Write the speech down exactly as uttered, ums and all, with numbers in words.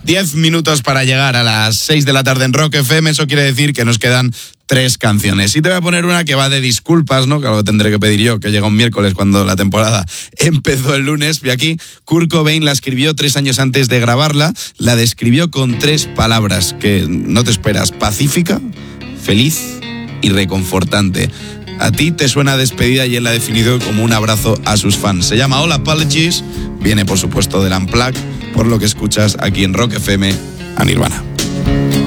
Diez minutos para llegar a las seis de la tarde en Rock F M. Eso quiere decir que nos quedan tres canciones. Y te voy a poner una que va de disculpas, ¿no? Que algo tendré que pedir yo, que llega un miércoles cuando la temporada empezó el lunes. Y aquí Kurt Cobain la escribió tres años antes de grabarla. La describió con tres palabras que no te esperas: pacífica, feliz y reconfortante. A ti te suena despedida y él la ha definido como un abrazo a sus fans. Se llama All Apologies, viene por supuesto del Unplugged, por lo que escuchas aquí en Rock F M a Nirvana.